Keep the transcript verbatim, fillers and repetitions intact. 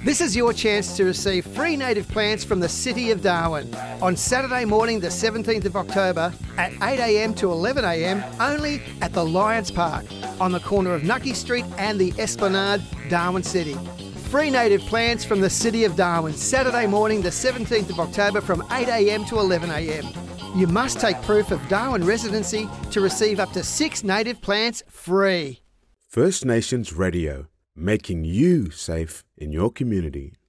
This is your chance to receive free native plants from the City of Darwin on Saturday morning the seventeenth of October at eight a m to eleven a m only at the Lions Park on the corner of Nucky Street and the Esplanade, Darwin City. Free native plants from the City of Darwin, Saturday morning the seventeenth of October from eight a m to eleven a m. You must take proof of Darwin residency to receive up to six native plants free. First Nations Radio, making you safe in your community.